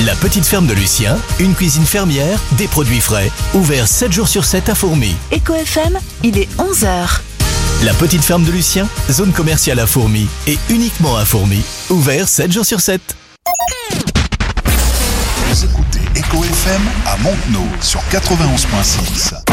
La petite ferme de Lucien, une cuisine fermière, des produits frais. Ouvert 7 jours sur 7 à Fourmies. Eco FM, il est 11h. La petite ferme de Lucien, zone commerciale à Fourmies. Et uniquement à Fourmies. Ouvert 7 jours sur 7. Vous écoutez Eco FM à Montenau sur 91.6.